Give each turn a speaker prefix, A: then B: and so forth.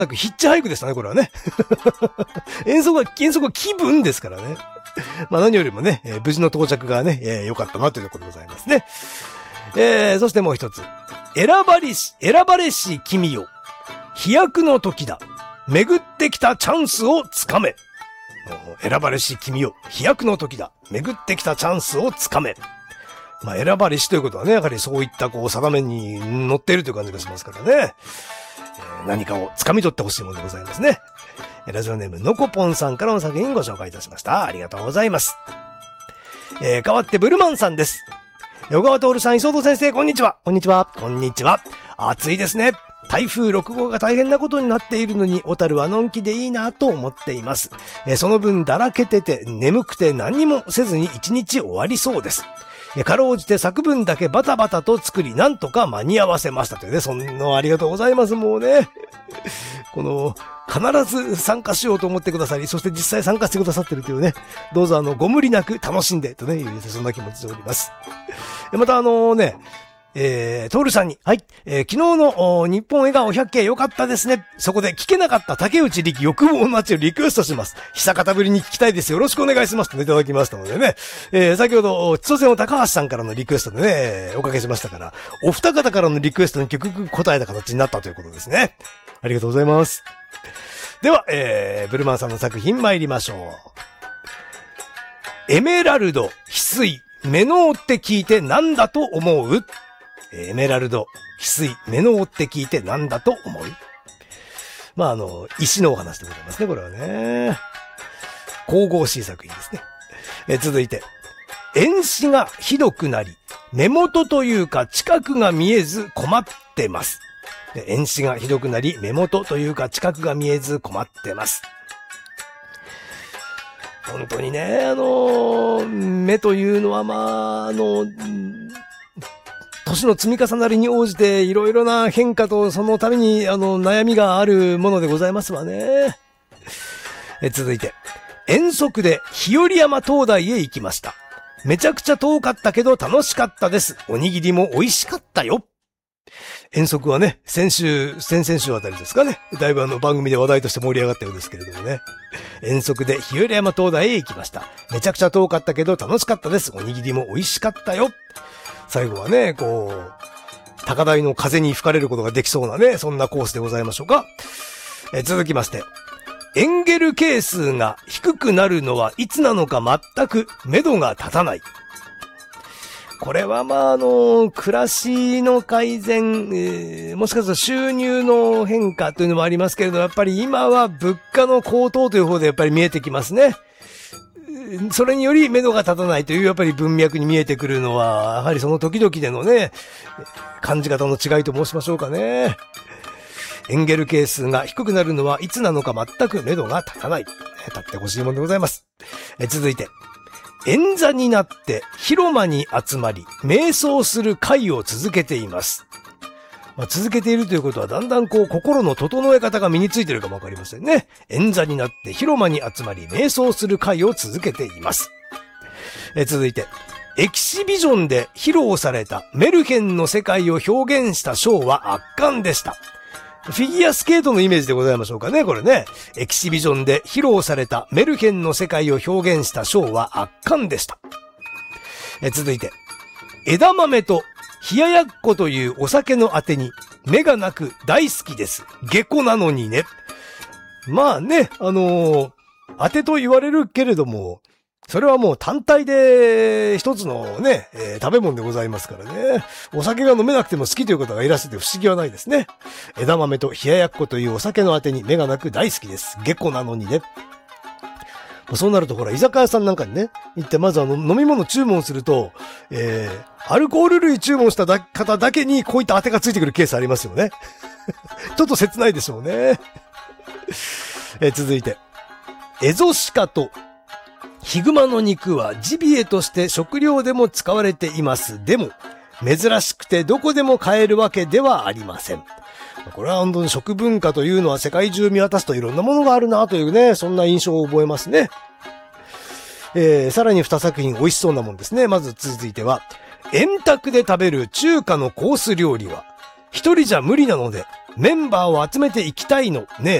A: なくヒッチハイクでしたね、これはね。遠足は気分ですからね。まあ何よりもね、無事の到着がね、良かったなというところでございますね。そしてもう一つ。選ばれし君よ。飛躍の時だ。巡ってきたチャンスをつかめ。選ばれし君よ。飛躍の時だ。巡ってきたチャンスをつかめ。まあ選ばれしということはね、やはりそういった定めに乗っているという感じがしますからね。何かを掴み取ってほしいものでございますね。ラジオネームのこぽんさんからの作品ご紹介いたしました。ありがとうございます。代わってブルマンさんです。横川徹さん、磯戸先生、こんにちは。こんにちは。こんにちは。暑いですね。台風6号が大変なことになっているのに、小樽はのんきでいいなと思っています。その分だらけてて眠くて何もせずに一日終わりそうです。かろうじて作文だけバタバタと作り、なんとか間に合わせましたというね、そんなありがとうございます。もうね、必ず参加しようと思ってくださり、そして実際参加してくださってるというね、どうぞご無理なく楽しんで、とね、そんな気持ちでおります。またトールさんに、はい、昨日の日本笑顔100景良かったですね。そこで聞けなかった竹内力欲望の街をリクエストします。久方ぶりに聞きたいです。よろしくお願いします。といただきましたのでね。先ほど、千歳の高橋さんからのリクエストでね、おかけしましたから、お二方からのリクエストに結局答えた形になったということですね。ありがとうございます。では、ブルマンさんの作品参りましょう。エメラルド、翡翠、メノーって聞いて何だと思う？エメラルド、翡翠、メノーって聞いて何だと思う？まあ、石のお話でございますね、これはね。神々しい作品ですね。続いて、遠視がひどくなり、目元というか近くが見えず困ってます。遠視がひどくなり、目元というか近くが見えず困ってます。本当にね、目というのは年の積み重なりに応じていろいろな変化とそのために悩みがあるものでございますわね。続いて、遠足で日和山灯台へ行きました。めちゃくちゃ遠かったけど楽しかったです。おにぎりも美味しかったよ。遠足はね、先々週あたりですかね。だいぶ番組で話題として盛り上がったようですけれどもね。遠足で日和山灯台へ行きました。めちゃくちゃ遠かったけど楽しかったです。おにぎりも美味しかったよ。最後はね、高台の風に吹かれることができそうなね、そんなコースでございましょうか。続きまして、エンゲル係数が低くなるのはいつなのか全く目処が立たない。これは暮らしの改善、もしかすると収入の変化というのもありますけれど、やっぱり今は物価の高騰という方でやっぱり見えてきますね。それにより目処が立たないというやっぱり文脈に見えてくるのは、やはりその時々でのね、感じ方の違いと申しましょうかね。エンゲル係数が低くなるのはいつなのか全く目処が立たない。立ってほしいものでございます。続いて、演座になって広間に集まり、瞑想する会を続けています。続けているということはだんだん心の整え方が身についているかもわかりませんね。演座になって広間に集まり瞑想する会を続けています。続いて、エキシビジョンで披露されたメルヘンの世界を表現したショーは圧巻でした。フィギュアスケートのイメージでございましょうかね、これね。エキシビジョンで披露されたメルヘンの世界を表現したショーは圧巻でした。続いて、枝豆と冷ややっこというお酒のあてに目がなく大好きです。下戸なのにね。まあね、あてと言われるけれども、それはもう単体で一つのね、食べ物でございますからね。お酒が飲めなくても好きという方がいらっしゃって不思議はないですね。枝豆と冷ややっこというお酒のあてに目がなく大好きです。下戸なのにね。そうなるとほら、居酒屋さんなんかにね、行ってまず飲み物注文すると、アルコール類注文した方だけにこういったあてがついてくるケースありますよね。ちょっと切ないでしょうね。続いて、エゾシカとヒグマの肉はジビエとして食料でも使われています。でも、珍しくてどこでも買えるわけではありません。これは本当に食文化というのは世界中見渡すといろんなものがあるなというね、そんな印象を覚えますね。さらに2作品美味しそうなもんですね。まず続いては、円卓で食べる中華のコース料理は、一人じゃ無理なので、 メンバーを集めていきたいの。ね